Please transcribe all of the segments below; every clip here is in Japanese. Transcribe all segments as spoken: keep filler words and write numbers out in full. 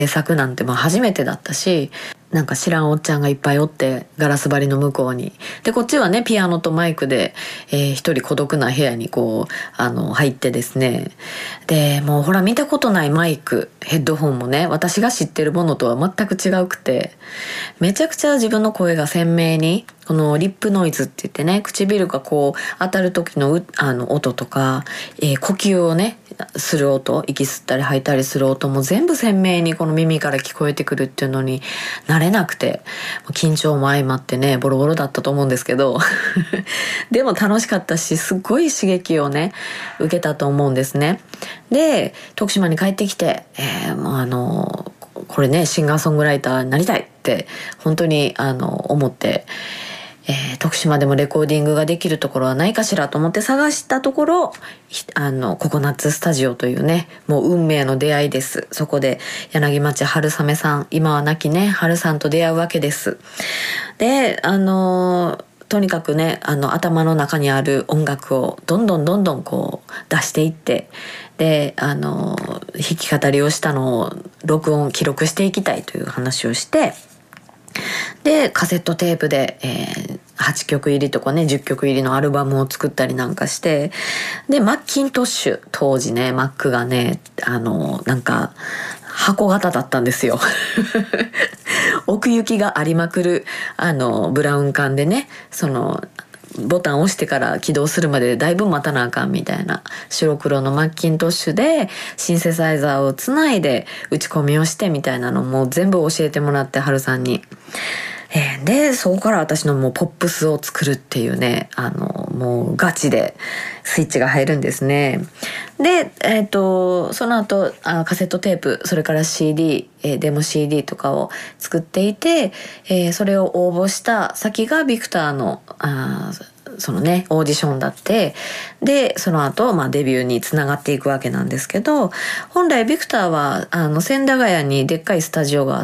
作なんてもう初めてだったし、なんか知らんおっちゃんがいっぱいおって、ガラス張りの向こうに。で、こっちはね、ピアノとマイクで、えー、一人孤独な部屋にこう、あの、入ってですね。で、もうほら見たことないマイク、ヘッドホンもね、私が知ってるものとは全く違うくて、めちゃくちゃ自分の声が鮮明に、このリップノイズって言ってね、唇がこう当たる時のうあの音とか、えー、呼吸をね、する音、息吸ったり吐いたりする音も全部鮮明にこの耳から聞こえてくるっていうのに慣れなくて、緊張も相まってね、ボロボロだったと思うんですけどでも楽しかったし、すごい刺激をね受けたと思うんですね。で、徳島に帰ってきて、えー、もうあのこれね、シンガーソングライターになりたいって本当にあの思って、えー、徳島でもレコーディングができるところはないかしらと思って探したところ、あのココナッツスタジオというね、もう運命の出会いです。そこで柳町春雨さん、今は亡きね春さんと出会うわけです。で、あのーとにかくね、あの頭の中にある音楽をどんどんどんどんこう出していって、で、あの弾き語りをしたのを録音記録していきたいという話をして、でカセットテープで、えー、はちきょく入りとかねじゅっきょく入りのアルバムを作ったりなんかして、でマッキントッシュ、当時ねマックがね、あのなんか箱型だったんですよ奥行きがありまくるあのブラウン管でね、そのボタンを押してから起動するまでだいぶ待たなあかんみたいな白黒のマッキントッシュでシンセサイザーをつないで打ち込みをしてみたいなのも全部教えてもらって、春さんに。えー、でそこから私のもうポップスを作るっていうね、あのもうガチでスイッチが入るんですね。で、えー、とその後あカセットテープ、それから シーディー、えー、デモ シーディー とかを作っていて、えー、それを応募した先がビクターのあそのねオーディションだって、でその後、まあ、デビューにつながっていくわけなんですけど、本来ビクターはあの千駄ヶ谷にでっかいスタジオがあって、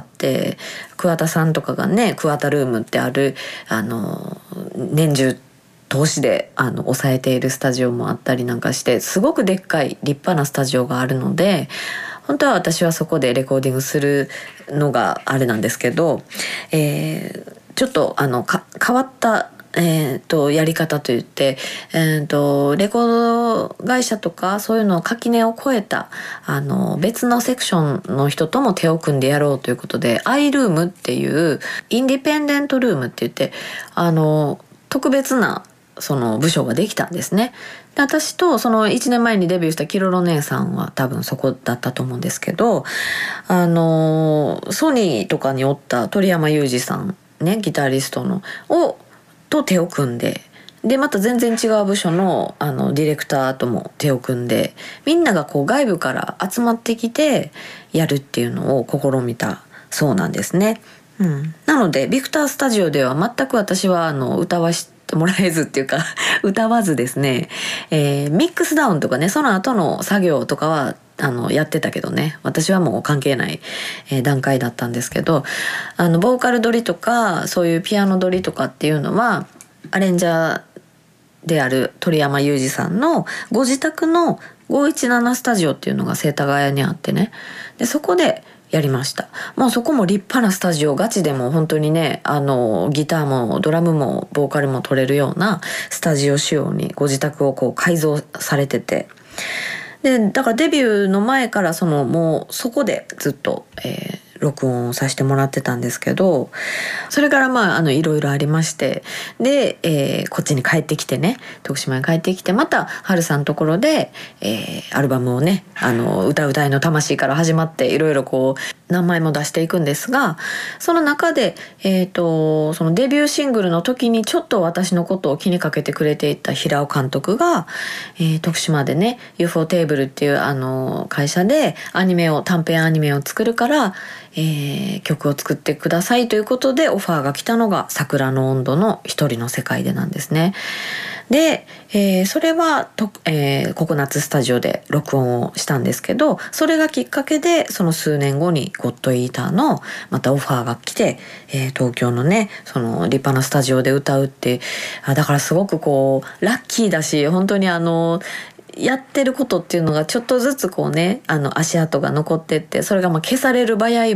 桑田さんとかがね桑田ルームってあるあの年中投資であの抑えているスタジオもあったりなんかして、すごくでっかい立派なスタジオがあるので、本当は私はそこでレコーディングするのがあれなんですけど、えー、ちょっとあのか変わったえー、とやり方といって、えー、とレコード会社とかそういうのを垣根を越えたあの別のセクションの人とも手を組んでやろうということで、アイルームっていうインディペンデントルームって言って、あの特別なその部署ができたんですね。で、私とそのいちねんまえにデビューしたキロロ姉さんは多分そこだったと思うんですけど、あのソニーとかにおった鳥山裕二さんね、ギタリストのをと手を組んで、でまた全然違う部署のあのディレクターとも手を組んで、みんながこう外部から集まってきてやるっていうのを試みたそうなんですね。うん、なのでビクタースタジオでは全く私はあの歌わしてもらえずっていうか歌わずですね、えー、ミックスダウンとかね、その後の作業とかはあのやってたけどね、私はもう関係ない、えー、段階だったんですけど、あのボーカル撮りとかそういうピアノ撮りとかっていうのはアレンジャーである鳥山裕二さんのご自宅のごいちななスタジオっていうのが世田谷にあってね、でそこでやりました。もうそこも立派なスタジオ、ガチでも本当にね、あのギターもドラムもボーカルも撮れるようなスタジオ仕様にご自宅をこう改造されてて、でだからデビューの前からそのもうそこでずっと、えー、録音をさせてもらってたんですけど、それからまああのいろいろありまして、で、えー、こっちに帰ってきてね、徳島に帰ってきてまた春さんのところで、えー、アルバムをね、あの歌うたいの魂から始まっていろいろこう何枚も出していくんですが、その中で、えーと、そのデビューシングルの時にちょっと私のことを気にかけてくれていた平尾監督が、えー、徳島でね ユーフォー テーブルっていうあの会社でアニメを短編アニメを作るから、えー、曲を作ってくださいということでオファーが来たのが桜の温度の一人の世界でなんですね。で、えー、それはと、えー、ココナッツスタジオで録音をしたんですけど、それがきっかけでその数年後にゴッドイーターのまたオファーが来て、えー、東京のねその立派なスタジオで歌うって、あだからすごくこうラッキーだし、本当にあのやってることっていうのがちょっとずつこうねあの足跡が残ってって、それがまあ消される場合